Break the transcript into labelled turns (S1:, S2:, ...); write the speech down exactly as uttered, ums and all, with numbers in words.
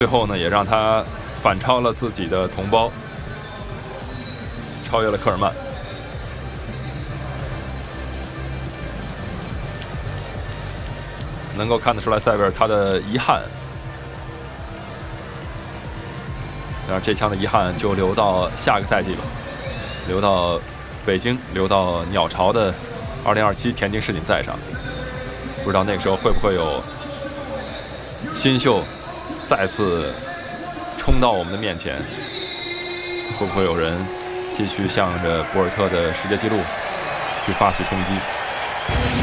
S1: 最后呢，也让他反超了自己的同胞，超越了科尔曼。能够看得出来塞维尔他的遗憾，然后这枪的遗憾就留到下个赛季了，留到北京，留到鸟巢的二零二七田径世锦赛上。不知道那个时候会不会有新秀再次冲到我们的面前，会不会有人继续向着博尔特的世界纪录去发起冲击？